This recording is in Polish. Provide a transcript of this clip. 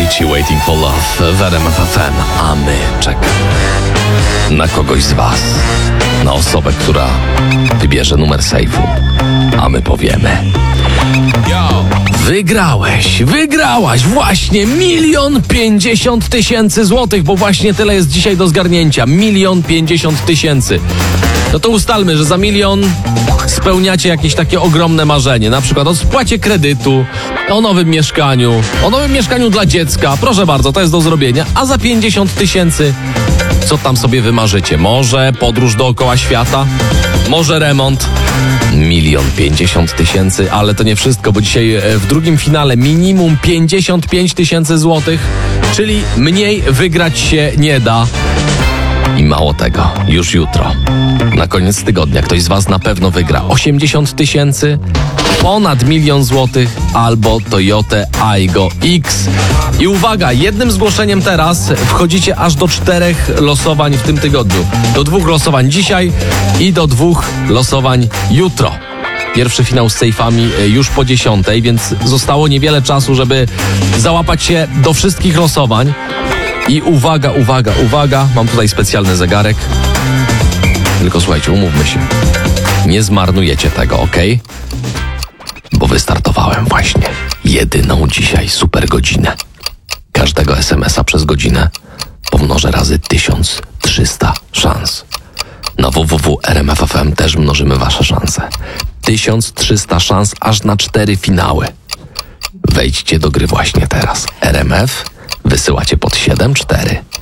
Avicii, Waiting for Love w RMF FM, a my czekamy na kogoś z was, na osobę, która wybierze numer sejfu, a my powiemy: wygrałaś właśnie 1 050 000 złotych, bo właśnie tyle jest dzisiaj do zgarnięcia. 1 050 000. No to ustalmy, że za 1 000 000 spełniacie jakieś takie ogromne marzenie, na przykład o spłacie kredytu, o nowym mieszkaniu dla dziecka, proszę bardzo, to jest do zrobienia, a za 50 000 co tam sobie wymarzycie? Może podróż dookoła świata? Może remont? 1 050 000, ale to nie wszystko, bo dzisiaj w drugim finale minimum 55 000 złotych, czyli mniej wygrać się nie da. I mało tego, już jutro, na koniec tygodnia, ktoś z was na pewno wygra 80 000, ponad 1 000 000 złotych albo Toyotę Aygo X. I uwaga, jednym zgłoszeniem teraz wchodzicie aż do 4 losowań w tym tygodniu. Do 2 losowań dzisiaj i do 2 losowań jutro. Pierwszy finał z sejfami już po 10, więc zostało niewiele czasu, żeby załapać się do wszystkich losowań. I uwaga, mam tutaj specjalny zegarek. Tylko słuchajcie, umówmy się, nie zmarnujecie tego, okej? Bo wystartowałem właśnie jedyną dzisiaj super godzinę. Każdego SMS-a przez godzinę pomnożę razy 1300 szans. Na www.rmf.fm też mnożymy wasze szanse. 1300 szans aż na 4 finały. Wejdźcie do gry właśnie teraz. RMF wysyłacie pod 74